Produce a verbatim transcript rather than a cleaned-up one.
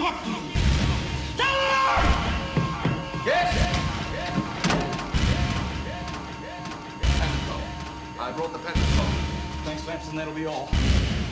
Fuck you! Stellar! Yes! Pentacle. I brought the pentacle. Thanks, Lamson. That'll be all.